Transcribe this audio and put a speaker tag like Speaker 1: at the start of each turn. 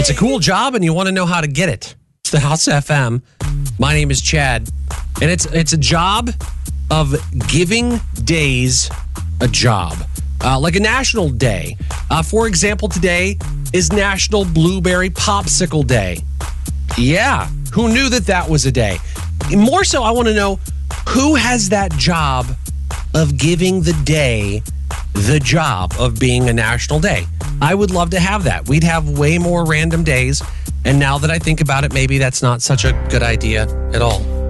Speaker 1: It's a cool job and you want to know how to get it. It's the House FM. My name is Chad. And it's a job of giving days a job. Like a national day. For example, today is National Blueberry Popsicle Day. Yeah, who knew that was a day? More so, I want to know who has that job of giving the day the job of being a national day. I would love to have that. We'd have way more random days. And now that I think about it, maybe that's not such a good idea at all.